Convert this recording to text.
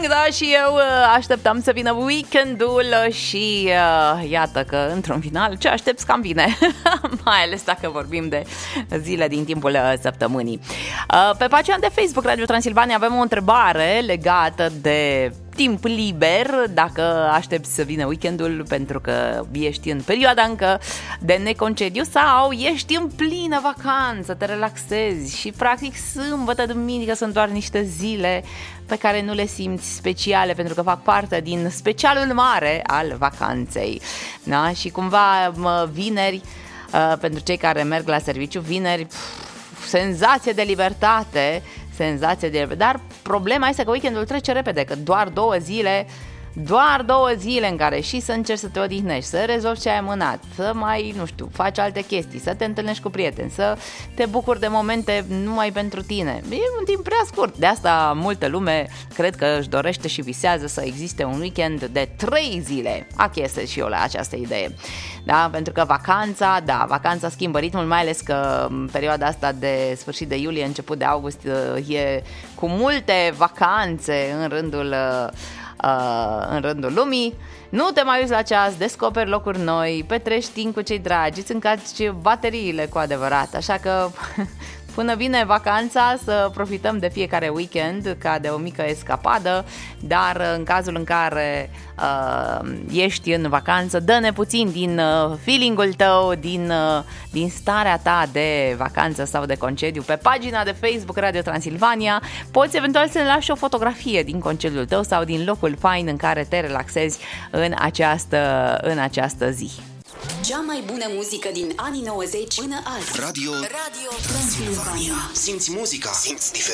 Young, da, și eu așteptam să vină weekendul și iată că într-un final ce aștepți cam vine, mai ales dacă vorbim de zile din timpul săptămânii. Pe pagina de Facebook Radio Transilvania avem o întrebare legată de timp liber, dacă aștepți să vină weekendul pentru că ești în perioada încă de neconcediu sau ești în plină vacanță, te relaxezi și practic sâmbătă, duminică sunt doar niște zile pe care nu le simți speciale pentru că fac parte din specialul mare al vacanței. Da? Și cumva vineri, pentru cei care merg la serviciu, vineri, senzație de libertate, dar problema este că weekendul trece repede, că doar două zile în care și să încerci să te odihnești, să rezolvi ce ai amânat, să mai, nu știu, faci alte chestii, să te întâlnești cu prieteni, să te bucuri de momente numai pentru tine. E un timp prea scurt. De asta multă lume cred că își dorește și visează să existe un weekend de 3 zile. Achiesez și eu la această idee. Da? Pentru că vacanța schimbă ritmul, mai ales că perioada asta de sfârșit de iulie, început de august e cu multe vacanțe în rândul lumii. Nu te mai uiți la ceas, descoperi locuri noi, petreci timp cu cei dragi, îți încarci bateriile cu adevărat, așa că până vine vacanța să profităm de fiecare weekend ca de o mică escapadă, dar în cazul în care ești în vacanță, dă-ne puțin din feeling-ul tău, din starea ta de vacanță sau de concediu pe pagina de Facebook Radio Transilvania. Poți eventual să ne lași o fotografie din concediul tău sau din locul fain în care te relaxezi în această zi. Cea mai bună muzică din anii 90 până azi. Radio Transilvania. Simți muzica, simți diferența.